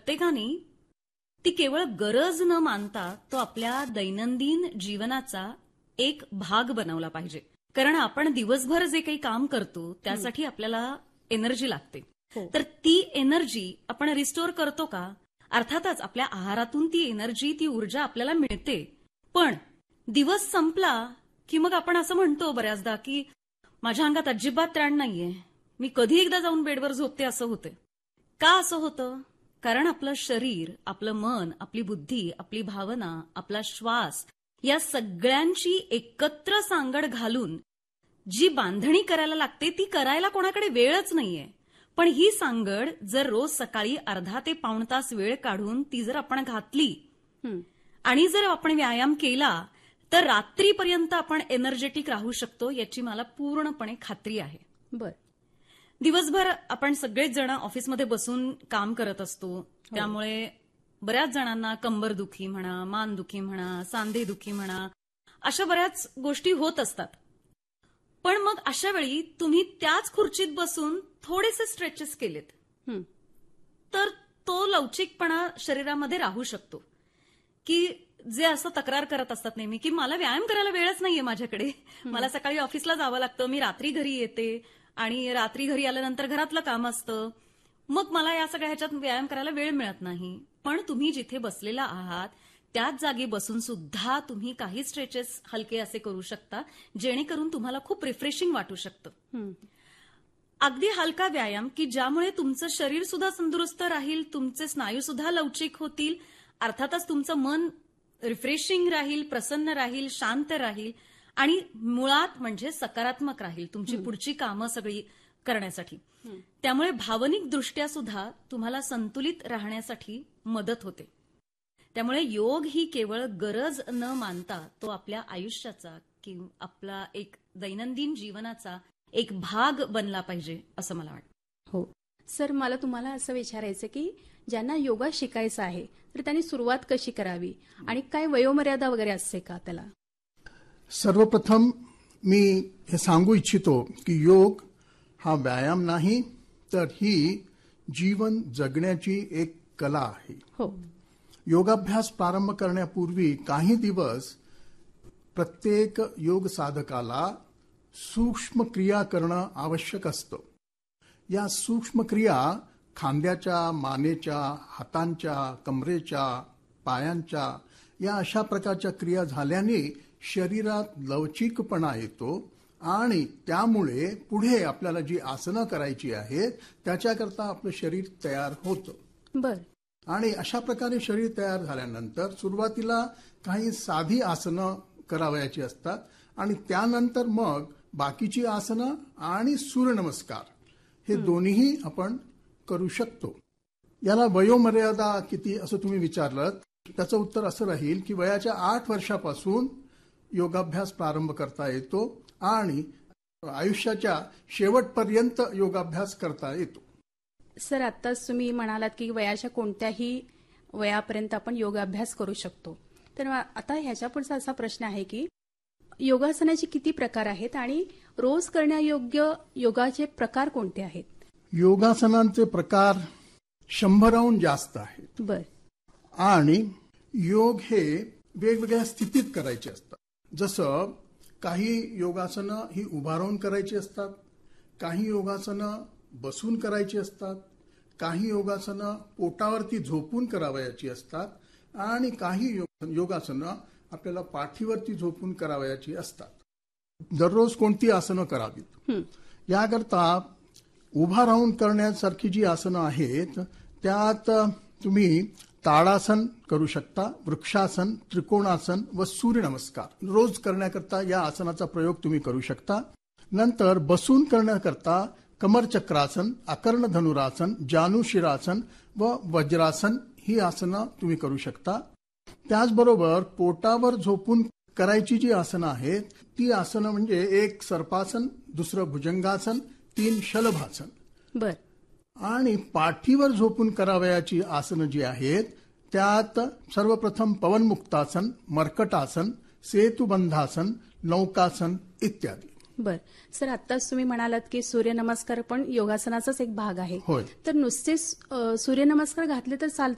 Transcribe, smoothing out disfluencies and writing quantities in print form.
प्रत्येकाने ती केवळ गरज न मानता तो आपल्या दैनंदिन जीवनाचा एक भाग बनवला पाहिजे. कारण आपण दिवसभर जे काही काम करतो त्यासाठी आपल्याला एनर्जी लागते. तर ती एनर्जी आपण रिस्टोअर करतो का? अर्थातच आपल्या आहारातून ती एनर्जी, ती ऊर्जा आपल्याला मिळते. पण दिवस संपला की मग आपण असं म्हणतो बऱ्याचदा की माझ्या अंगात अजिबात त्राण नाहीये, मी कधी एकदा जाऊन बेडवर झोपते असं होते. का असं होतं? कारण आपलं शरीर, आपलं मन, आपली बुद्धी, आपली भावना, आपला श्वास या सगळ्यांची एकत्र सांगड घालून जी बांधणी करायला लागते ती करायला कोणाकडे वेळच नाहीये. पण ही सांगड जर रोज सकाळी अर्धा ते पाऊण तास वेळ काढून ती जर आपण घातली आणि जर आपण व्यायाम केला तर रात्रीपर्यंत आपण एनर्जेटिक राहू शकतो, याची मला पूर्णपणे खात्री आहे. बर. दिवसभर आपण सगळेच जण ऑफिसमध्ये बसून काम करत असतो, त्यामुळे बऱ्याच जणांना कंबरदुखी म्हणा, मानदुखी म्हणा, सांधेदुखी म्हणा, अशा बऱ्याच गोष्टी होत असतात. पण मग अशा वेळी तुम्ही त्याच खुर्चीत बसून थोडेसे स्ट्रेचेस केलेत तर तो लवचिकपणा शरीरामध्ये राहू शकतो. की जे असं तक्रार करत असतात नेहमी की मला व्यायाम करायला वेळच नाहीये माझ्याकडे, मला सकाळी ऑफिसला जावं लागतं, मी रात्री घरी येते आणि रात्री घरी आल्यानंतर घरातलं काम असतं, मग मला या सगळ्या ह्याच्यात व्यायाम करायला वेळ मिळत नाही. पण तुम्ही जिथे बसलेला आहात त्याच जागी बसून सुद्धा तुम्ही काही स्ट्रेचेस हलके असे करू शकता जेणेकरून तुम्हाला खूप रिफ्रेशिंग वाटू शकतं. अगदी हलका व्यायाम की ज्यामुळे तुमचं शरीर सुद्धा तंदुरुस्त राहील, तुमचे स्नायू सुद्धा लवचिक होतील, अर्थातच तुमचं मन रिफ्रेशिंग राहील, प्रसन्न राहील, शांत राहील आणि मुळात म्हणजे सकारात्मक राहील तुमची पुढची कामं सगळी करण्यासाठी. त्यामुळे भावनिक दृष्ट्या सुद्धा तुम्हाला संतुलित राहण्यासाठी मदत होते. त्यामुळे योग ही केवळ गरज न मानता तो आपल्या आयुष्याचा किंवा आपला एक दैनंदिन जीवनाचा एक भाग बनला पाहिजे असं मला वाटतं. हो सर, मला तुम्हाला असं विचारायचं की ज्यांना योगा शिकायचा आहे तर त्यांनी सुरुवात कशी करावी आणि काय वयोमर्यादा वगैरे असते का त्याला? सर्वप्रथम मी हे सांगू इच्छितो की योग हा व्यायाम नाही तर ही जीवन जगण्याची एक कला आहे. हो. योगाभ्यास प्रारंभ करण्यापूर्वी काही दिवस प्रत्येक योग साधकाला सूक्ष्म क्रिया करणं आवश्यक असतं. या सूक्ष्म क्रिया खांद्याच्या, मानेच्या, हातांच्या, कमरेच्या, पायांच्या या अशा प्रकारच्या क्रिया झाल्याने शरीरात लवचिकपणा येतो आणि त्यामुळे पुढे आपल्याला जी आसनं करायची आहेत त्याच्याकरता आपलं शरीर तयार होतं. बर. आणि अशा प्रकारे शरीर तयार झाल्यानंतर सुरुवातीला काही साधी आसनं करावयाची असतात आणि त्यानंतर मग बाकीची आसनं आणि सूर्यनमस्कार हे दोन्हीही आपण करू शकतो. याला वयोमर्यादा किती असं तुम्ही विचारलं, त्याचं उत्तर असं राहील की वयाच्या 8 वर्षापासून योगाभ्यास प्रारंभ करता येतो आणि आयुष्याच्या शेवटपर्यंत योगाभ्यास करता येतो. सर, आत्ताच तुम्ही म्हणालात की वयाच्या कोणत्याही वयापर्यंत आपण योगाभ्यास करू शकतो. तर आता ह्याच्या पुढचा असा प्रश्न आहे की योगासनाचे किती प्रकार आहेत आणि रोज करण्यायोग्य योगाचे प्रकार कोणते आहेत? योगासनांचे प्रकार 100हून जास्त आहेत. बर. आणि योग हे वेगवेगळ्या स्थितीत करायचे असतात. जसं काही योगासनं ही उभा राहून करायची असतात, काही योगासनं बसून करायची असतात, काही योगासनं पोटावरती झोपून करावयाची असतात आणि काही योगासनं आपल्याला पाठीवरती झोपून करावयाची असतात. दररोज कोणती आसनं करावीत याकरता उभा राहून करण्यासारखी जी आसनं आहेत त्यात तुम्ही ताडासन करू शकता, वृक्षासन, त्रिकोणासन व सूर्यनमस्कार रोज करण्याकरता या आसनाचा प्रयोग तुम्ही करू शकता. नंतर बसून करण्याकरता कमरचक्रासन, आकर्ण धनुरासन, जानुशिरासन व वज्रासन ही आसनं तुम्ही करू शकता. त्याचबरोबर पोटावर झोपून करायची जी आसनं आहेत ती आसनं म्हणजे एक सर्पासन, दुसरं भुजंगासन, 3 शलभासन. बर. आणि पाठीवर झोपून करावयाची आसनं जी आहेत त्यात सर्वप्रथम पवनमुक्तासन, मर्कटासन, सेतुबंधासन, नौकासन इत्यादी. बर. सर, आत्ताच तुम्ही म्हणालात की सूर्यनमस्कार पण योगासनाचाच एक भाग आहे. होय. तर नुसते सूर्यनमस्कार घातले तर चालतात